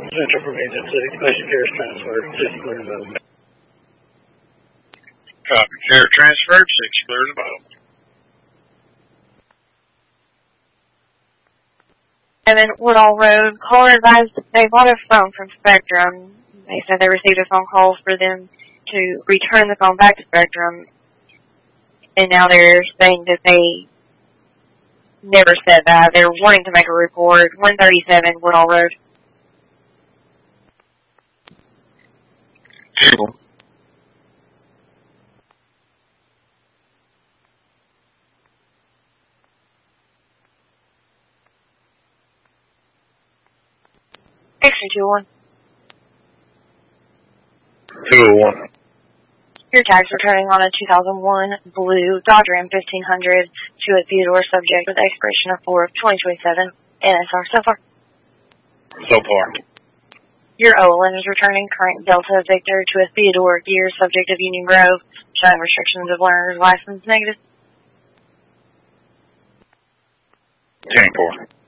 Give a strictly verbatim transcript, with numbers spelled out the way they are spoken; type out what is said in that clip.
Central Provincia City, patient care is transferred to excluded vote. Copy. Care transferred to excluded vote. Seven Woodall Road. Caller advised they bought a phone from Spectrum. They said they received a phone call for them to return the phone back to Spectrum, and now they're saying that they never said that. They're wanting to make a report. one thirty-seven Woodall Road. Table. Extra two one. two oh one. Your tag's returning on a two thousand one blue Dodge Ram fifteen hundred to a Theodore subject with expiration of four of twenty twenty-seven. N S R so far. So far. Your O L N is returning current Delta Victor to a Theodore Gear subject of Union Grove, showing restrictions of learner's license negative. ten four.